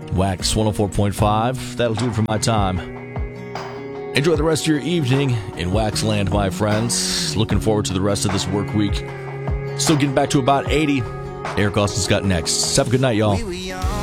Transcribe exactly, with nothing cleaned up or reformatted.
Wax one oh four point five. That'll do it for my time. Enjoy the rest of your evening in Waxland, my friends. Looking forward to the rest of this work week. Still getting back to about eighty. Eric Austin's got next. Have a good night, y'all.